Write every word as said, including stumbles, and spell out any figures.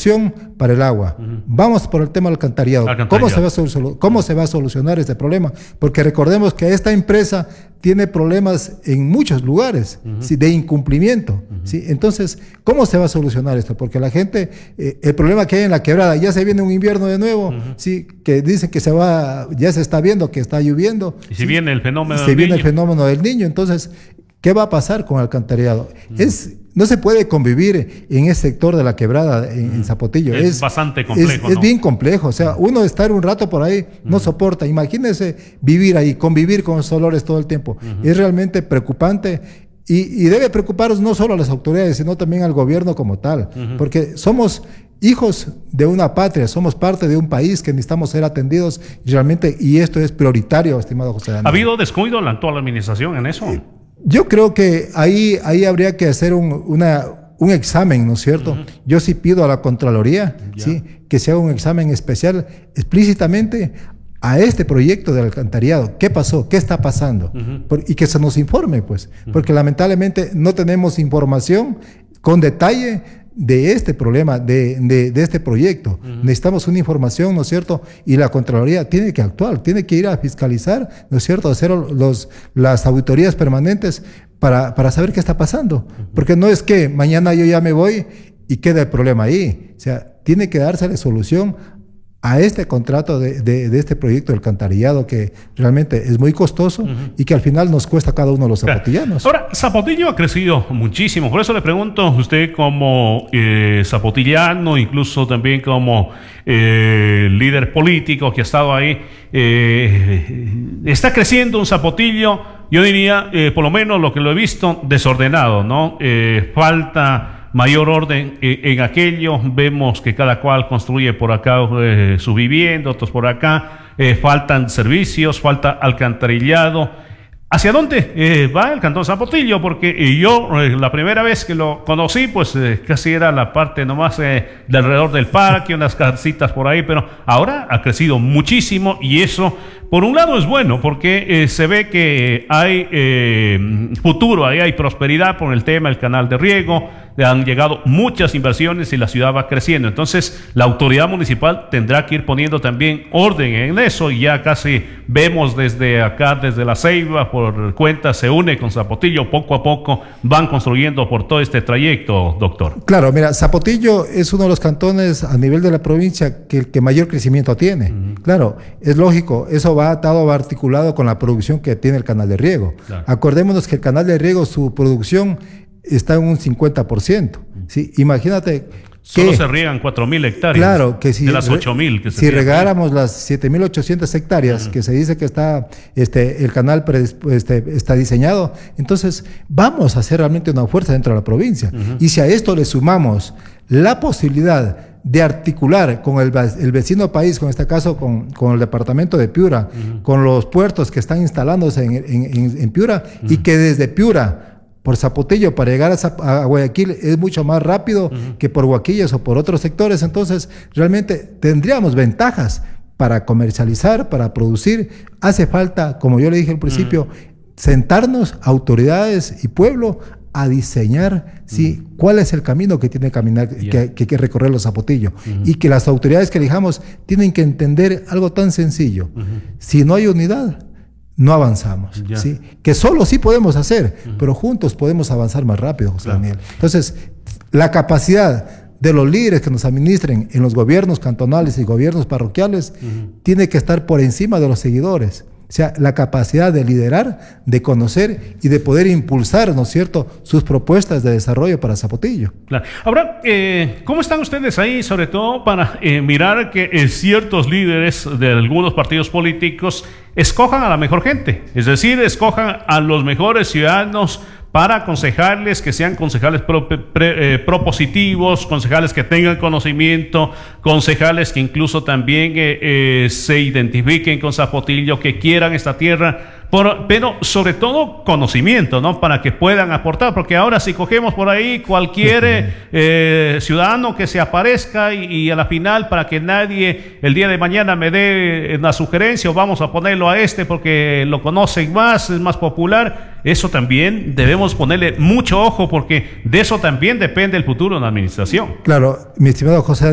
solución para el agua. Uh-huh. Vamos por el tema del alcantarillado. ¿Cómo se va a solu- cómo se va a solucionar este problema? Porque recordemos que esta empresa tiene problemas en muchos lugares, uh-huh. ¿sí? De incumplimiento. Uh-huh. ¿Sí? Entonces, ¿cómo se va a solucionar esto? Porque la gente, eh, el problema que hay en la quebrada, ya se viene un invierno de nuevo, uh-huh. ¿sí? Que dicen que se va, ya se está viendo que está lloviendo. Y si ¿sí? viene el fenómeno y del se viene niño. el fenómeno del niño. Entonces, ¿qué va a pasar con el alcantarillado? Uh-huh. Es... No se puede convivir en ese sector de la quebrada, en, en Zapotillo. Es, es bastante complejo. Es, ¿no? es bien complejo. O sea, uno estar un rato por ahí no uh-huh. soporta. Imagínese vivir ahí, convivir con esos olores todo el tiempo. Uh-huh. Es realmente preocupante y, y debe preocuparnos no solo a las autoridades, sino también al gobierno como tal. Uh-huh. Porque somos hijos de una patria, somos parte de un país que necesitamos ser atendidos y realmente, y esto es prioritario, estimado José Daniel. ¿Ha habido descuido en la actual administración en eso? Sí. Yo creo que ahí, ahí habría que hacer un, una, un examen, ¿no es cierto? Uh-huh. Yo sí pido a la Contraloría, ¿sí? Que se haga un examen especial explícitamente a este proyecto del alcantarillado. ¿Qué pasó? ¿Qué está pasando? Uh-huh. Por, y que se nos informe, pues, uh-huh. porque lamentablemente no tenemos información con detalle de este problema, de, de, de este proyecto. Uh-huh. Necesitamos una información, ¿no es cierto? Y la Contraloría tiene que actuar, tiene que ir a fiscalizar, ¿no es cierto? Hacer los, las auditorías permanentes para, para saber qué está pasando. Uh-huh. Porque no es que mañana yo ya me voy y queda el problema ahí. O sea, tiene que dársele solución a este contrato de, de, de este proyecto del alcantarillado que realmente es muy costoso uh-huh. y que al final nos cuesta a cada uno de los zapotillanos. Ahora, Zapotillo ha crecido muchísimo, por eso le pregunto, usted como eh, zapotillano, incluso también como eh, líder político que ha estado ahí, eh, está creciendo un Zapotillo, yo diría, eh, por lo menos lo que lo he visto, desordenado, ¿no? Eh, falta mayor orden eh, en aquello, vemos que cada cual construye por acá eh, su vivienda, otros por acá, eh, faltan servicios, falta alcantarillado. ¿Hacia dónde eh, va el Cantón Zapotillo? Porque eh, yo eh, la primera vez que lo conocí, pues eh, casi era la parte nomás eh, de alrededor del parque, unas casitas por ahí, pero ahora ha crecido muchísimo y eso, por un lado es bueno, porque eh, se ve que hay eh, futuro, ahí hay prosperidad por el tema del canal de riego, han llegado muchas inversiones y la ciudad va creciendo. Entonces la autoridad municipal tendrá que ir poniendo también orden en eso y ya casi vemos desde acá, desde La Ceiba, por cuenta se une con Zapotillo, poco a poco van construyendo por todo este trayecto, doctor. Claro, mira, Zapotillo es uno de los cantones a nivel de la provincia que el que mayor crecimiento tiene. Uh-huh. Claro, es lógico, eso va atado, va articulado con la producción que tiene el canal de riego. Claro. Acordémonos que el canal de riego, su producción está en un cincuenta por ciento. ¿Sí? Imagínate solo que, se riegan cuatro mil hectáreas claro, que si, de las ocho mil que se si riegan. regáramos las siete mil ochocientas hectáreas uh-huh. que se dice que está este, el canal este, está diseñado, entonces vamos a hacer realmente una fuerza dentro de la provincia. Uh-huh. Y si a esto le sumamos la posibilidad de articular con el, el vecino país, con este caso con, con el departamento de Piura, uh-huh. con los puertos que están instalándose en, en, en, en Piura uh-huh. y que desde Piura por Zapotillo para llegar a, a Guayaquil es mucho más rápido uh-huh. que por Huaquillas o por otros sectores. Entonces realmente tendríamos ventajas para comercializar, para producir. Hace falta, como yo le dije al principio, uh-huh. sentarnos autoridades y pueblo a diseñar ¿sí? uh-huh. cuál es el camino que tiene que caminar, yeah. que, que, que recorrer los Zapotillo uh-huh. y que las autoridades que elijamos tienen que entender algo tan sencillo. Uh-huh. Si no hay unidad, no avanzamos, yeah. ¿sí? Que solo sí podemos hacer, uh-huh. pero juntos podemos avanzar más rápido, José claro. Daniel. Entonces, la capacidad de los líderes que nos administren en los gobiernos cantonales y gobiernos parroquiales uh-huh. tiene que estar por encima de los seguidores. O sea, la capacidad de liderar, de conocer y de poder impulsar, ¿no es cierto?, sus propuestas de desarrollo para Zapotillo. Claro. Ahora, eh, ¿cómo están ustedes ahí, sobre todo para eh, mirar que eh, ciertos líderes de algunos partidos políticos escojan a la mejor gente? Es decir, escojan a los mejores ciudadanos para aconsejarles, que sean concejales pro, pre, eh, propositivos, concejales que tengan conocimiento, concejales que incluso también eh, eh, se identifiquen con Zapotillo, que quieran esta tierra, por, pero sobre todo conocimiento, ¿no? Para que puedan aportar, porque ahora si cogemos por ahí cualquier eh, ciudadano que se aparezca y, y a la final para que nadie el día de mañana me dé una sugerencia o vamos a ponerlo a este porque lo conocen más, es más popular, eso también debemos ponerle mucho ojo porque de eso también depende el futuro de la administración. Claro, mi estimado José